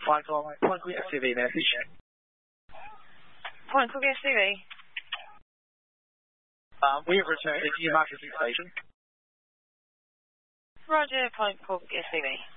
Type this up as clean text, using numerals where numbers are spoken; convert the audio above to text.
Point Cook SCV message. Point Cook SCV. We have returned to Newmarket Station. Roger, Point Cook SCV.